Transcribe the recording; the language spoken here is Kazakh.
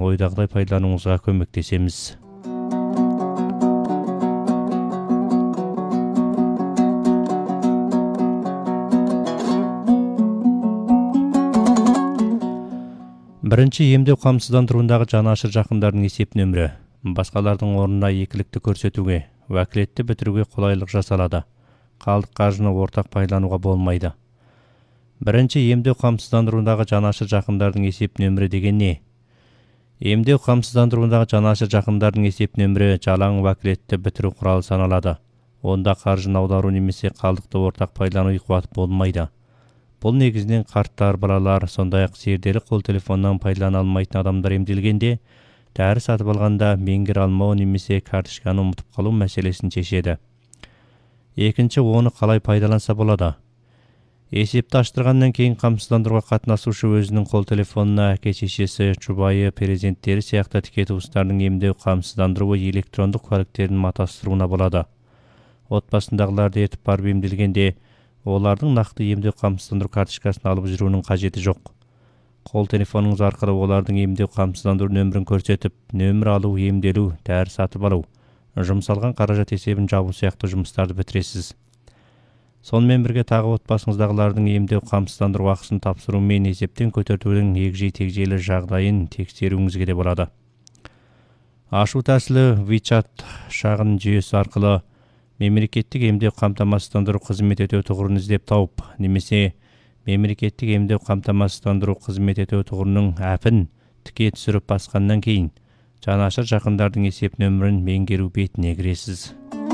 ойдағыдай пайдалануыңызға көмектесеміз. Бірінші, емдеу қамсыздандыруындағы жанашыр жақындардың есеп нөмірі. Басқалардың орнына екілікті көрсетуге, уәкілетті бітіруге қолайлық жасалады. Қалдық қаржыны ортақ пайдалануға болмайды. Бірінші, емдеу қамсыздандыруындағы жанашыр жақындардың есеп нөмірі деген не? Емдеу қамсыздандыруындағы жанашыр жақындардың есеп нөмірі жалаң уәкілетті бітіру құралы саналады. Онда қаржыны аудару немесе қалдықты ортақ пайдалану қуат болмайды. Бұл негізінен қарттар, балалар, сондай-ақ зерделі қол телефоннан пайдалана алмайтын адамдар емделгенде, дәрі сатып алғанда меңгере алмау немесе карточканы ұмытып қалу мәселесін шешеді. Екінші, оны қалай пайдаланса болады? Есепті аштырғаннан кейін қамсыздандыруға қатынасушы өзінің қол телефонына әке-шешесі, жұбайы, перзенттері сияқты тіке туыстарының емдеу қамсыздандыруы электрондық куәліктерін матастыруына болады. Отбасындағыларды етіп барып емделгенде, олардың нақты емдеу қамсыздандыру карточкасын алып жүруінің қажеті жоқ. Қол телефоныңыз арқылы олардың емдеу қамсыздандыру нөмірін көрсетіп, нөмір алу, емделу, дәрі сатып алу, жұмсалған қаражат есебін жабу сияқты жұмыстарды бітіресіз. Сонымен бірге тағы отбасыңыздағылардың емдеу қамсыздандыру ақысын тапсыру мен есептен көтертудің егжей-тегжейлі жағдайын тексеруіңізге де болады. Ашу тәсілі WeChat шағын жүйесі арқылы мемлекеттік емдеу қамтамасыздандыру қызмет ету тұғырын іздеп тауып, немесе мемлекеттік емдеу қамтамасыздандыру қызмет ету тұғырының әпін тіке түсіріп басқаннан кейін жанашыр жақындардың есеп нөмірін меңгеру бетіне кіресіз.